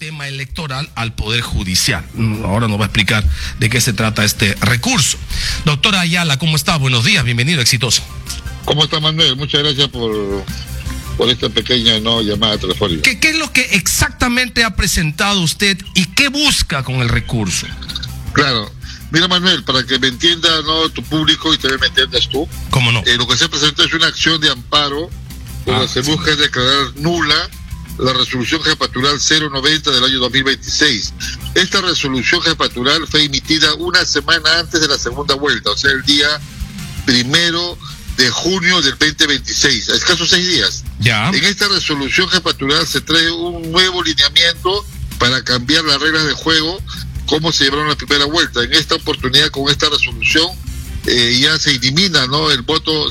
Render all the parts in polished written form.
tema electoral al Poder Judicial. Ahora nos va a explicar de qué se trata este recurso. Doctora Ayala, ¿cómo está? Buenos días, bienvenido, exitoso. ¿Cómo está, Manuel? Muchas gracias por esta pequeña llamada telefónica. ¿Qué es lo que exactamente ha presentado usted y qué busca con el recurso? Claro. Mira, Manuel, para que me entienda tu público y también me entiendas tú. ¿Cómo no? Lo que se presenta es una acción de amparo donde se busca declarar nula la resolución jefatural 090 del año 2026. Esta resolución jefatural fue emitida una semana antes de la segunda vuelta, o sea, el día 1 de junio del 2026, a escasos 6 días. Ya. En esta resolución jefatural se trae un nuevo lineamiento para cambiar las reglas de juego, cómo se llevaron la primera vuelta. En esta oportunidad, con esta resolución, ya se elimina el voto,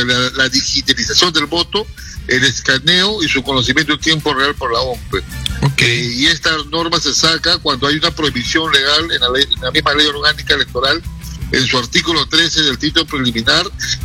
la digitalización del voto, el escaneo y su conocimiento en tiempo real por la OMPE. Okay. Y esta norma se saca cuando hay una prohibición legal en la misma ley orgánica electoral, en su artículo 13 del título preliminar,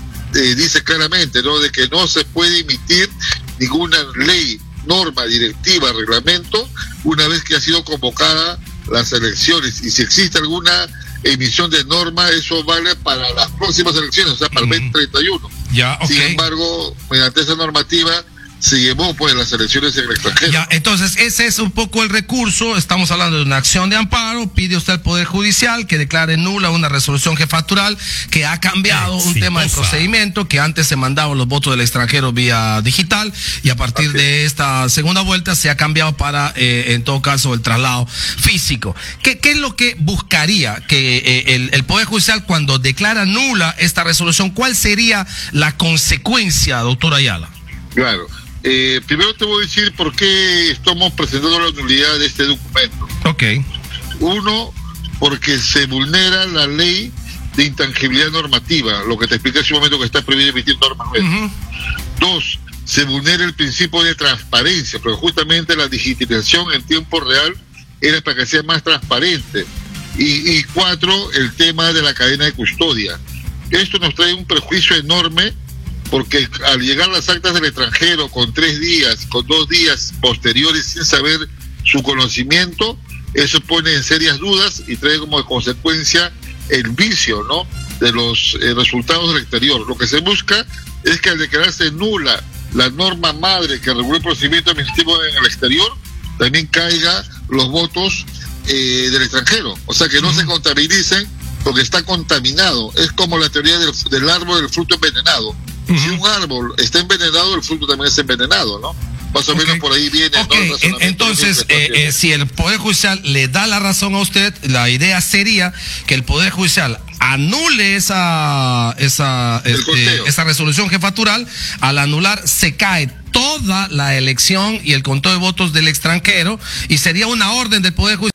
dice claramente de que no se puede emitir ninguna ley, norma, directiva, reglamento, una vez que ha sido convocada las elecciones, y si existe alguna emisión de norma, eso vale para las próximas elecciones, o sea, para el 2031. Ya, okay. Sin embargo, mediante esa normativa se llevó las elecciones en el extranjero. Ya, entonces ese es un poco el recurso. Estamos hablando de una acción de amparo. Pide usted al Poder Judicial que declare nula una resolución jefatural que ha cambiado un tema de procedimiento, que antes se mandaban los votos del extranjero vía digital y a partir de esta segunda vuelta se ha cambiado para, en todo caso, el traslado físico. ¿Qué es lo que buscaría que el Poder Judicial cuando declara nula esta resolución? ¿Cuál sería la consecuencia, doctora Ayala? Claro. Primero te voy a decir por qué estamos presentando la nulidad de este documento. Ok. Uno, porque se vulnera la ley de intangibilidad normativa, lo que te expliqué hace un momento, que está prohibido emitir normas nuevas. Dos, se vulnera el principio de transparencia, porque justamente la digitalización en tiempo real era para que sea más transparente. Y cuatro, el tema de la cadena de custodia. Esto nos trae un perjuicio enorme, porque al llegar las actas del extranjero con 3 días, con 2 días posteriores sin saber su conocimiento, eso pone en serias dudas y trae como consecuencia el vicio de los resultados del exterior. Lo que se busca es que al declararse nula la norma madre que regula el procedimiento administrativo en el exterior, también caiga los votos del extranjero, o sea que no se contabilicen porque está contaminado. Es como la teoría del árbol del fruto envenenado. Si un árbol está envenenado, el fruto también es envenenado, ¿no? Más o menos por ahí viene. Entonces, si el Poder Judicial le da la razón a usted, la idea sería que el Poder Judicial anule esa resolución jefatural. Al anular, se cae toda la elección y el conteo de votos del extranjero y sería una orden del Poder Judicial